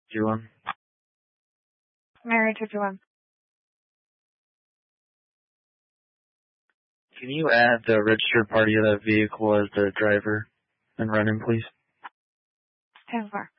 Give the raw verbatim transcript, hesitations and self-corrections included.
Juan. Married to Juan. Can you add the registered party of that vehicle as the driver and run in, please? ten four.